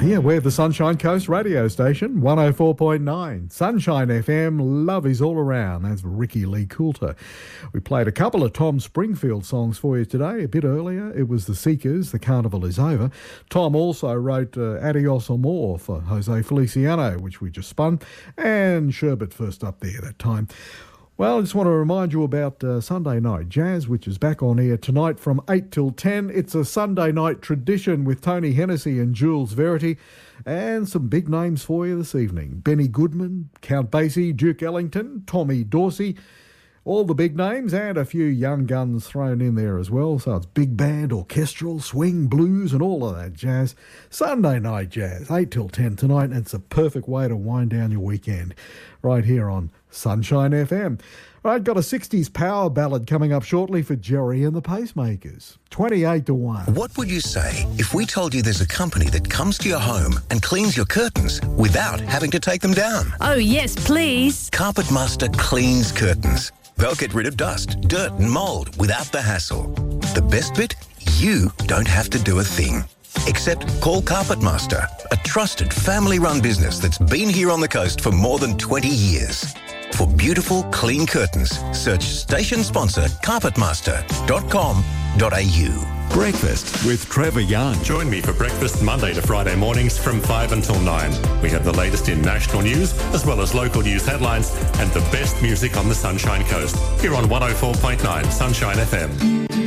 Yeah, we're the Sunshine Coast radio station, 104.9. Sunshine FM, love is all around. That's Ricky Lee Coulter. We played a couple of Tom Springfield songs for you today. A bit earlier, it was The Seekers, The Carnival Is Over. Tom also wrote Adios Amor for Jose Feliciano, which we just spun, and Sherbet first up there that time. Well, I just want to remind you about Sunday Night Jazz, which is back on air tonight from 8 till 10. It's a Sunday night tradition with Tony Hennessy and Jules Verity, and some big names for you this evening. Benny Goodman, Count Basie, Duke Ellington, Tommy Dorsey, all the big names, and a few young guns thrown in there as well. So it's big band, orchestral, swing, blues, and all of that jazz. Sunday Night Jazz, 8 till 10 tonight, and it's a perfect way to wind down your weekend right here on Sunshine FM. Right, got a 60s power ballad coming up shortly for Jerry and the Pacemakers. 28 to 1. What would you say if we told you there's a company that comes to your home and cleans your curtains without having to take them down? Oh, yes, please. Carpet Master cleans curtains. They'll get rid of dust, dirt and mould without the hassle. The best bit? You don't have to do a thing. Except call Carpet Master, a trusted family-run business that's been here on the coast for more than 20 years. For beautiful, clean curtains, search station sponsor carpetmaster.com.au. Breakfast with Trevor Young. Join me for breakfast Monday to Friday mornings from 5 until 9. We have the latest in national news, as well as local news headlines, and the best music on the Sunshine Coast. Here on 104.9 Sunshine FM.